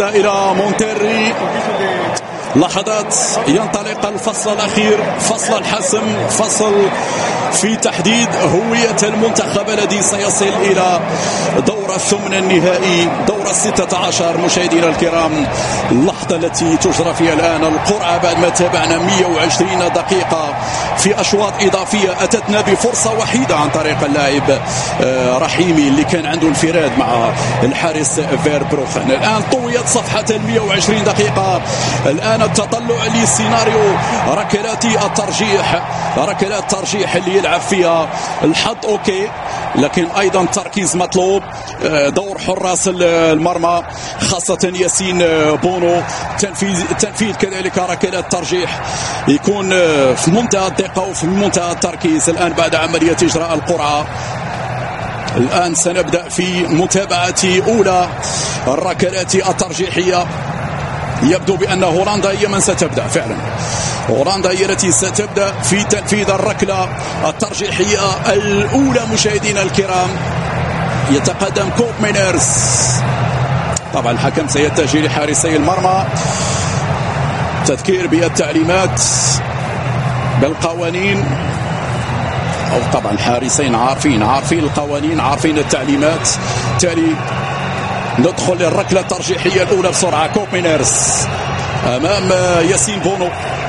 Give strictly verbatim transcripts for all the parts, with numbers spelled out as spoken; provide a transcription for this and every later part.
اللقطة إلى مونتيري. لحظات ينطلق الفصل الأخير، فصل الحسم، فصل في تحديد هوية المنتخب الذي سيصل إلى دور الثمن النهائي، دور الستة عشر. مشاهدينا الكرام، اللحظة التي تجرى فيها الآن القرعة بعد ما تابعنا مئة وعشرين دقيقة في أشواط إضافية، أتتنا بفرصة وحيدة عن طريق اللاعب رحيمي اللي كان عنده انفراد مع الحارس فيربروخن. الآن طويت صفحة المئة وعشرين دقيقة، الآن التطلع لسيناريو ركلات الترجيح، ركلات ترجيح اللي يلعب فيها الحظ أوكي، لكن أيضا تركيز مطلوب. دور حراس المرمى خاصة ياسين بونو، تنفيذ تنفيذ كذلك ركلات ترجيح يكون في منتهى الدقة وفي منتهى التركيز. الآن بعد عملية إجراء القرعة، الآن سنبدأ في متابعة أولى الركلات الترجيحية. يبدو بأن هولندا هي من ستبدأ فعلا، هولندا هي التي ستبدأ في تنفيذ الركلة الترجيحية الأولى. مشاهدينا الكرام، يتقدم كوب مينيرز. طبعا الحكم سيتجه لحارسي المرمى، تذكير بالتعليمات بالقوانين، أو طبعا الحارسين عارفين عارفين القوانين، عارفين التعليمات. تالي ندخل للركلة الترجيحية الأولى بسرعة. كوب مينيرز أمام ياسين بونو.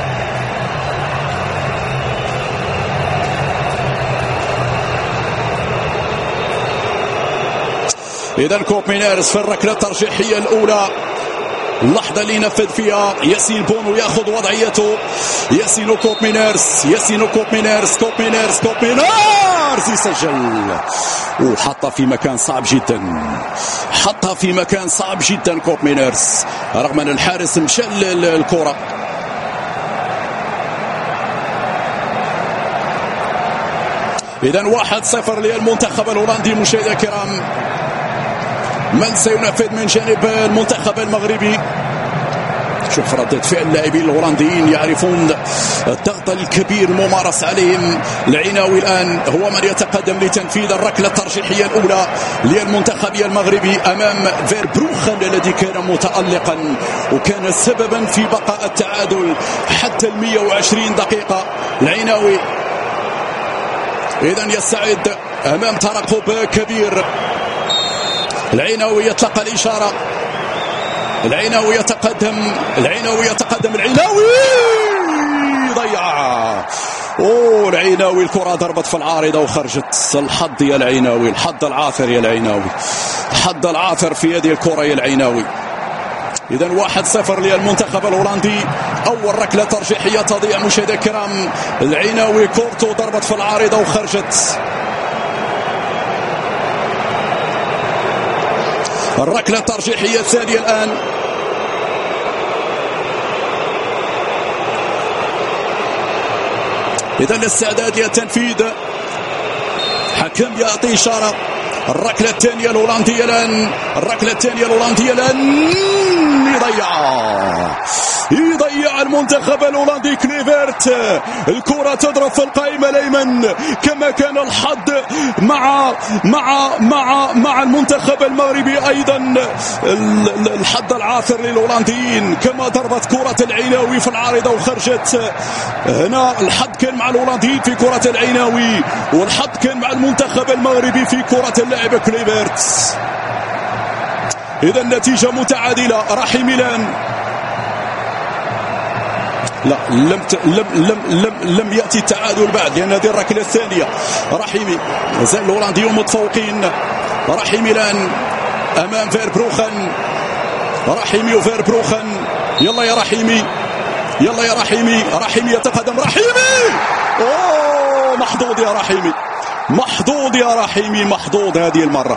إذا كوب مينيرز في الركلة الترجيحية الأولى، اللحظة اللي ينفذ فيها ياسين بونو ياخذ وضعيته. ياسين كوب مينيرز، ياسين كوب مينيرز، كوب مينيرز، كوب مينيرز يسجل، وحطها في مكان صعب جدا، حطها في مكان صعب جدا كوب مينيرز، رغم أن الحارس مشى الكرة. إذا واحد صفر للمنتخب الهولندي. مشاهدينا الكرام، من سينفذ من جانب المنتخب المغربي؟ شوف ردة فعل اللاعبين الهولنديين، يعرفون الضغط الكبير الممارس عليهم. العناوي الآن هو من يتقدم لتنفيذ الركلة الترجيحية الأولى للمنتخب المغربي أمام فيربروخن الذي كان متألقا وكان سببا في بقاء التعادل حتى المئة وعشرين دقيقة. العناوي إذن يستعد أمام ترقب كبير. العناوي يطلق الإشارة، العناوي يتقدم، العناوي يتقدم، العناوي ضيع. اوه العناوي الكرة ضربت في العارضة وخرجت. الحظ يا العناوي، الحظ العاثر يا العناوي، الحظ العاثر في هذه الكرة يا العناوي. إذا واحد صفر للمنتخب الهولندي. أول ركلة ترجيحية تضيع مشاهدينا الكرام. العناوي كورته ضربت في العارضة وخرجت. الركلة الترجيحية الثانية الآن. إذا الاستعداد للتنفيذ، حكم يعطي إشارة. الركلة الثانية الهولندية الآن، الركلة الثانية الهولندية الآن يضيع يضيع المنتخب الهولندي كليفرت. الكرة تضرب في القائمة الأيمن كما كان الحظ مع مع مع مع المنتخب المغربي. أيضا الحظ العاثر للهولنديين كما ضربت كرة العناوي في العارضة وخرجت. هنا الحظ كان مع الهولنديين في كرة العناوي، والحظ كان مع المنتخب المغربي في كرة اللاعب كليفرت. إذا النتيجة متعادلة. رحيمي الآن لا لم لم لم لم لم ياتي التعادل بعد، لان هذه الركله الثانيه. رحيمي زال الهولنديون متفوقين. رحيمي الان امام فيربروخن، رحيمي وفيربروخن. يلا يا رحيمي، يلا يا رحيمي، رحيمي يتقدم، رحيمي اوه محظوظ يا رحيمي، محظوظ يا رحيمي، محظوظ هذه المره.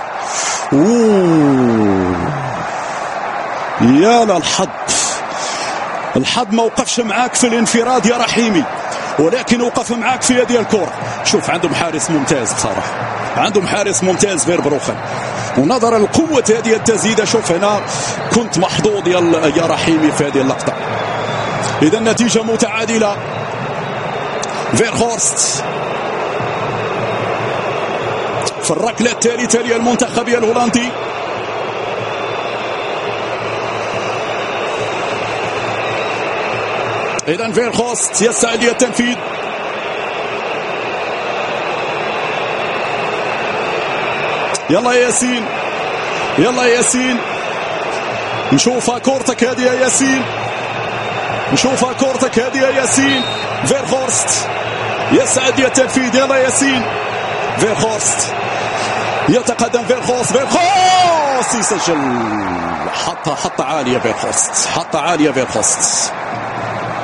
اوه يا للحظ، الحظ ما وقفش معاك في الانفراد يا رحيمي، ولكن وقف معاك في هذه الكرة. شوف عندهم حارس ممتاز بصراحة، عندهم حارس ممتاز فيربروخن، ونظرا لقوة هذه التسديدة. شوف هنا كنت محظوظ يا رحيمي في هذه اللقطة. إذا النتيجة متعادلة. فيرهورست في الركلة الثالثة للمنتخب الهولندي. إذا فيرخوست يسعى للتنفيذ. يلا يا ياسين، يلا يا ياسين، نشوفها كورتك هذه يا ياسين، نشوفها كورتك هذه يا ياسين. فيرخوست يسعى للتنفيذ. يلا ياسين، فيرخوست يتقدم. فيرخوست، فيرخوست يسجل. حطها حطها عالية فيرخوست، حطها عالية فيرخوست.